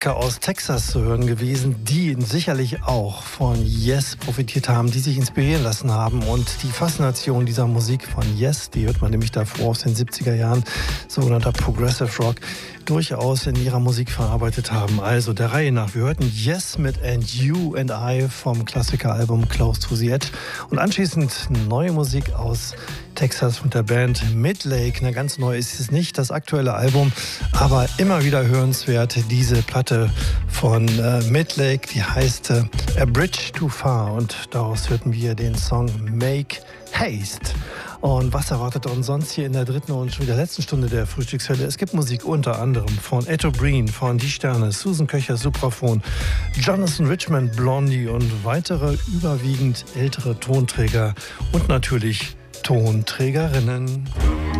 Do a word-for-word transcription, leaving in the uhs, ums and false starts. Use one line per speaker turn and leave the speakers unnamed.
aus Texas zu hören gewesen, die sicherlich auch von Yes profitiert haben, die sich inspirieren lassen haben. Und die Faszination dieser Musik von Yes, die hört man nämlich davor aus den siebziger Jahren, sogenannter Progressive Rock, durchaus in ihrer Musik verarbeitet haben. Also der Reihe nach. Wir hörten Yes mit And You and I vom Klassikeralbum Close to the Edge und anschließend neue Musik aus Texas mit der Band Midlake. Na, ganz neu ist es nicht, das aktuelle Album, aber immer wieder hörenswert diese Platte von äh, Midlake, die heißt äh, A Bridge Too Far und daraus hörten wir den Song Make Haste. Und was erwartet uns sonst hier in der dritten und schon wieder letzten Stunde der Frühstückshölle? Es gibt Musik unter anderem von Etto Breen, von Die Sterne, Susan Köcher, Supraphon, Jonathan Richman, Blondie und weitere überwiegend ältere Tonträger und natürlich Tonträgerinnen.